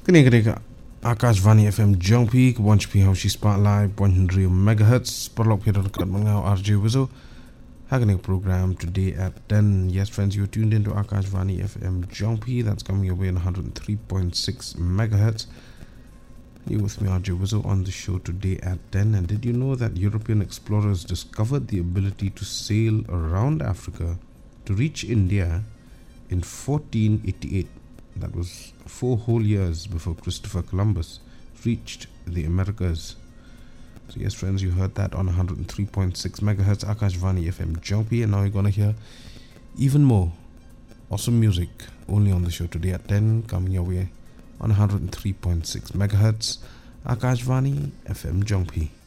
Kinigrega Akashvani FM Jongpi, Wanchpi Haushi Spotlight, 100 megahertz, Perlok Peter Katmangao RJ Wizo, Haganik program today at 10. Yes, friends, you're tuned into Akashvani FM Jongpi, that's coming your way on 103.6 megahertz. You with me, RJ Wizo, on the show today at 10. And did you know that European explorers discovered the ability to sail around Africa to reach India in 1488? That was 4 whole years before Christopher Columbus reached the Americas. So yes, friends, you heard that on 103.6 megahertz Akashvani FM Jongpi, and now you're gonna hear even more awesome music only on the show today at 10, coming your way on 103.6 megahertz Akashvani FM Jongpi.